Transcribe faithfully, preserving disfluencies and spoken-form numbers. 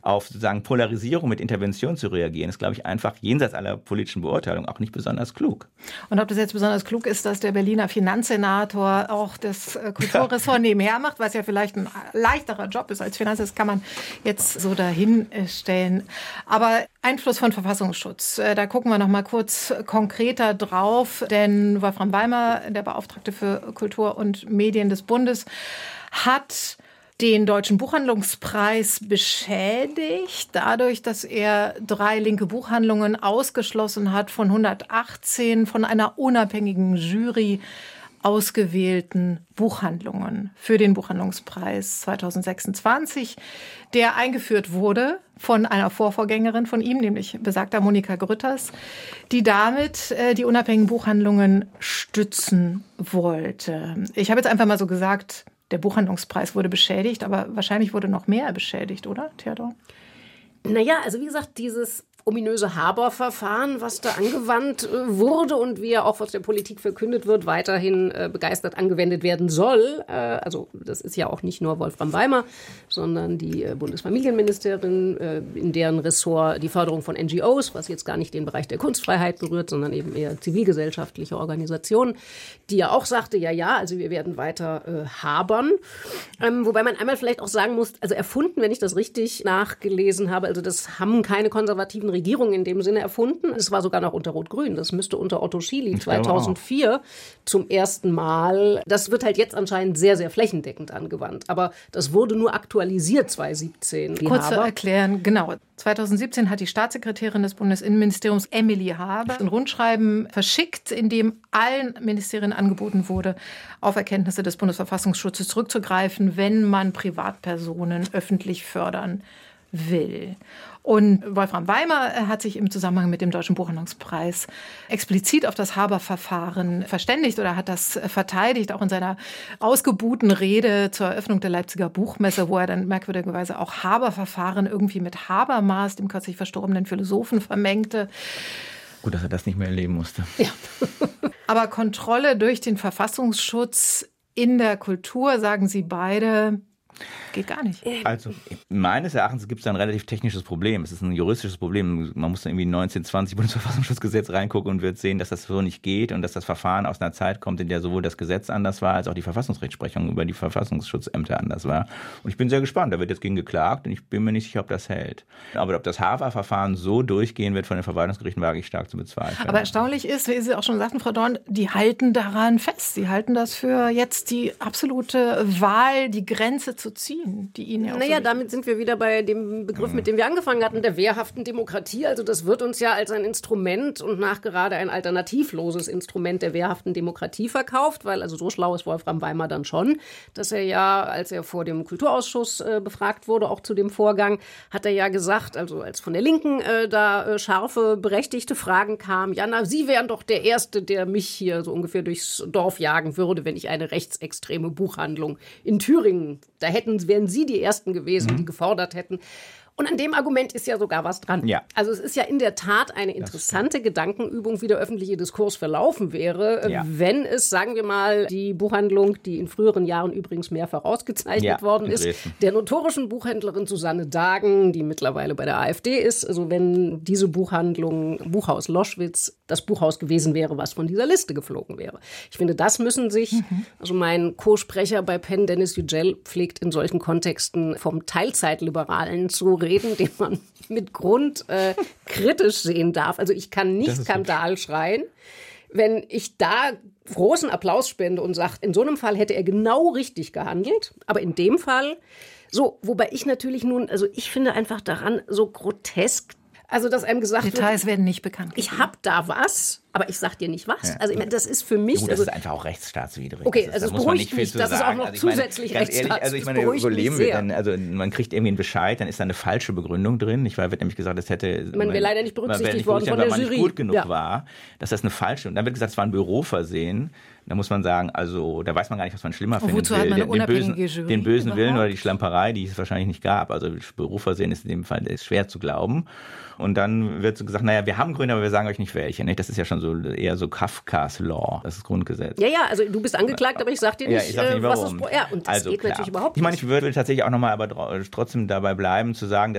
auf sozusagen Polarisierung mit Intervention zu reagieren, ist, glaube ich, einfach jenseits aller politischen Beurteilung auch nicht besonders klug. Und ob das jetzt besonders klug ist, dass der Berliner Finanzsenator auch das Kulturressort nebenher macht, was ja vielleicht ein leichterer Job ist als Finanz, das kann man jetzt so dahin stellen. Aber Einfluss von Verfassungsschutz, da gucken wir noch mal kurz konkreter drauf, denn Wolfram Weimer, der Beauftragte für Kultur und Medien des Bundes, hat den Deutschen Buchhandlungspreis beschädigt, dadurch, dass er drei linke Buchhandlungen ausgeschlossen hat von hundertachtzehn von einer unabhängigen Jury ausgewählten Buchhandlungen für den Buchhandlungspreis zwanzig sechsundzwanzig, der eingeführt wurde von einer Vorvorgängerin von ihm, nämlich besagter Monika Grütters, die damit äh, die unabhängigen Buchhandlungen stützen wollte. Ich habe jetzt einfach mal so gesagt, der Buchhandlungspreis wurde beschädigt, aber wahrscheinlich wurde noch mehr beschädigt, oder, Theodor? Naja, also wie gesagt, dieses ominöse Haber-Verfahren, was da angewandt äh, wurde und wie ja auch aus der Politik verkündet wird, weiterhin äh, begeistert angewendet werden soll. Äh, also das ist ja auch nicht nur Wolfram Weimer, sondern die äh, Bundesfamilienministerin, äh, in deren Ressort die Förderung von N G Os, was jetzt gar nicht den Bereich der Kunstfreiheit berührt, sondern eben eher zivilgesellschaftliche Organisationen, die ja auch sagte, ja, ja, also wir werden weiter äh, habern. Ähm, wobei man einmal vielleicht auch sagen muss, also erfunden, wenn ich das richtig nachgelesen habe, also das haben keine konservativen Regierung in dem Sinne erfunden. Es war sogar noch unter Rot-Grün. Das müsste unter Otto Schily zweitausendvier zum ersten Mal. Das wird halt jetzt anscheinend sehr, sehr flächendeckend angewandt. Aber das wurde nur aktualisiert zweitausendsiebzehn. Kurz zu erklären, genau. zweitausendsiebzehn hat die Staatssekretärin des Bundesinnenministeriums Emily Haber ein Rundschreiben verschickt, in dem allen Ministerien angeboten wurde, auf Erkenntnisse des Bundesverfassungsschutzes zurückzugreifen, wenn man Privatpersonen öffentlich fördern will. Und Wolfram Weimer hat sich im Zusammenhang mit dem Deutschen Buchhandlungspreis explizit auf das Haber-Verfahren verständigt oder hat das verteidigt, auch in seiner ausgebuhten Rede zur Eröffnung der Leipziger Buchmesse, wo er dann merkwürdigerweise auch Haber-Verfahren irgendwie mit Habermas, dem kürzlich verstorbenen Philosophen, vermengte. Gut, dass er das nicht mehr erleben musste. Ja. Aber Kontrolle durch den Verfassungsschutz in der Kultur, sagen Sie beide, geht gar nicht. Also meines Erachtens gibt es da ein relativ technisches Problem. Es ist ein juristisches Problem. Man muss da irgendwie neunzehnhundertzwanzig Bundesverfassungsschutzgesetz reingucken und wird sehen, dass das so nicht geht und dass das Verfahren aus einer Zeit kommt, in der sowohl das Gesetz anders war, als auch die Verfassungsrechtsprechung über die Verfassungsschutzämter anders war. Und ich bin sehr gespannt. Da wird jetzt gegen geklagt und ich bin mir nicht sicher, ob das hält. Aber ob das Haber-Verfahren so durchgehen wird von den Verwaltungsgerichten, wage ich stark zu bezweifeln. Aber erstaunlich ist, wie Sie auch schon sagten, Frau Dorn, die halten daran fest. Sie halten das für jetzt die absolute Wahl, die Grenze zu ziehen, die Ihnen ja auch Naja, so damit sind wir wieder bei dem Begriff, mit dem wir angefangen hatten, der wehrhaften Demokratie. Also das wird uns ja als ein Instrument und nachgerade ein alternativloses Instrument der wehrhaften Demokratie verkauft, weil also so schlau ist Wolfram Weimer dann schon, dass er ja, als er vor dem Kulturausschuss äh, befragt wurde, auch zu dem Vorgang, hat er ja gesagt, also als von der Linken äh, da äh, scharfe, berechtigte Fragen kamen, ja, na, Sie wären doch der Erste, der mich hier so ungefähr durchs Dorf jagen würde, wenn ich eine rechtsextreme Buchhandlung in Thüringen, da hätten, wären Sie die Ersten gewesen, mhm. die gefordert hätten. Und an dem Argument ist ja sogar was dran. Ja. Also es ist ja in der Tat eine interessante Gedankenübung, wie der öffentliche Diskurs verlaufen wäre, ja. wenn es, sagen wir mal, die Buchhandlung, die in früheren Jahren übrigens mehrfach ausgezeichnet ja, worden ist, der notorischen Buchhändlerin Susanne Dagen, die mittlerweile bei der AfD ist, also wenn diese Buchhandlung, Buchhaus Loschwitz, das Buchhaus gewesen wäre, was von dieser Liste geflogen wäre. Ich finde, das müssen sich, mhm. also mein Co-Sprecher bei Penn, Dennis Yücel, pflegt in solchen Kontexten vom Teilzeitliberalen zu reden, den man mit Grund äh, kritisch sehen darf. Also ich kann nicht Skandal hübsch. schreien, wenn ich da großen Applaus spende und sage, in so einem Fall hätte er genau richtig gehandelt, aber in dem Fall so, wobei ich natürlich nun, also ich finde einfach daran so grotesk, also dass einem gesagt wird, Details werden nicht bekannt. Ich habe da was, aber ich sag dir nicht was. Ja. Also ich meine, das ist für mich... Ja, gut, also, das ist einfach auch rechtsstaatswidrig. Okay, ist, also es beruhigt mich, dass es auch noch also zusätzlich rechtsstaatlich ist. Also ich meine, so leben wir dann, also man kriegt irgendwie einen Bescheid, dann ist da eine falsche Begründung drin. Ich war, wird nämlich gesagt, das hätte... Man wäre leider nicht berücksichtigt worden von der Jury. Weil man nicht gut genug ja. war, dass das eine falsche... Und dann wird gesagt, es war ein Büroversehen. Da muss man sagen, also da weiß man gar nicht, was man schlimmer findet. Wozu hat man eine unabhängige Jury? Den bösen Willen oder die Schlamperei, die es wahrscheinlich nicht gab. Also Büroversehen ist in dem Fall ist schwer zu glauben. Und dann wird so gesagt, naja, wir haben Gründe, aber wir sagen euch nicht welche. Das ist ja schon so eher so Kafkas Law, das ist Grundgesetz. Ja, ja, also du bist angeklagt, aber ich sag dir nicht, ja, ich sag nicht was das... Ja, und das also, geht klar. natürlich überhaupt nicht. Ich meine, ich würde tatsächlich auch nochmal aber trotzdem dabei bleiben, zu sagen,